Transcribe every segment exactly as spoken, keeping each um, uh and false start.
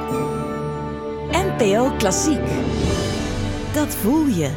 N P O Klassiek. Dat voel je.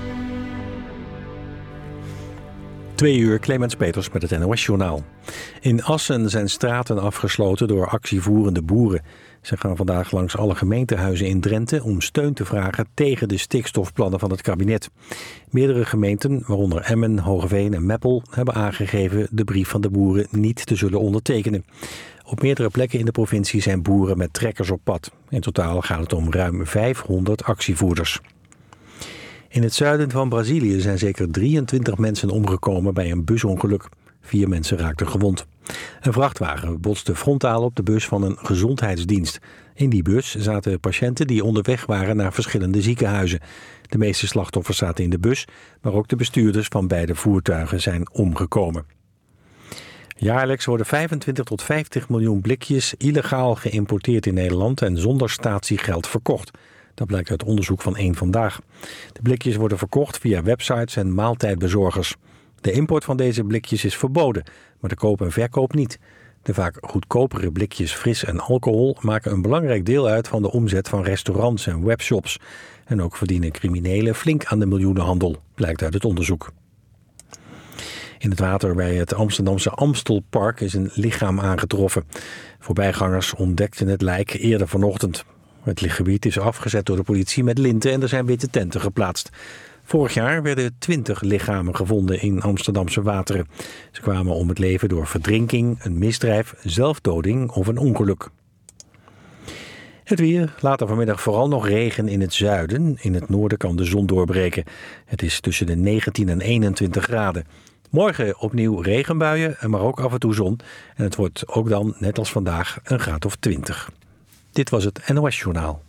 Twee uur, Clemens Peters met het N O S-journaal. In Assen zijn straten afgesloten door actievoerende boeren. Ze gaan vandaag langs alle gemeentehuizen in Drenthe om steun te vragen tegen de stikstofplannen van het kabinet. Meerdere gemeenten, waaronder Emmen, Hoogeveen en Meppel, hebben aangegeven de brief van de boeren niet te zullen ondertekenen. Op meerdere plekken in de provincie zijn boeren met trekkers op pad. In totaal gaat het om ruim vijfhonderd actievoerders. In het zuiden van Brazilië zijn zeker drieëntwintig mensen omgekomen bij een busongeluk. Vier mensen raakten gewond. Een vrachtwagen botste frontaal op de bus van een gezondheidsdienst. In die bus zaten patiënten die onderweg waren naar verschillende ziekenhuizen. De meeste slachtoffers zaten in de bus, maar ook de bestuurders van beide voertuigen zijn omgekomen. Jaarlijks worden vijfentwintig tot vijftig miljoen blikjes illegaal geïmporteerd in Nederland en zonder statiegeld verkocht. Dat blijkt uit onderzoek van Eén Vandaag. De blikjes worden verkocht via websites en maaltijdbezorgers. De import van deze blikjes is verboden, maar de koop en verkoop niet. De vaak goedkopere blikjes fris en alcohol maken een belangrijk deel uit van de omzet van restaurants en webshops. En ook verdienen criminelen flink aan de miljoenenhandel, blijkt uit het onderzoek. In het water bij het Amsterdamse Amstelpark is een lichaam aangetroffen. Voorbijgangers ontdekten het lijk eerder vanochtend. Het lichtgebied is afgezet door de politie met linten en er zijn witte tenten geplaatst. Vorig jaar werden twintig lichamen gevonden in Amsterdamse wateren. Ze kwamen om het leven door verdrinking, een misdrijf, zelfdoding of een ongeluk. Het weer, later vanmiddag vooral nog regen in het zuiden. In het noorden kan de zon doorbreken. Het is tussen de negentien en eenentwintig graden. Morgen opnieuw regenbuien, maar ook af en toe zon. En het wordt ook dan, net als vandaag, een graad of twintig. Dit was het N O S-journaal.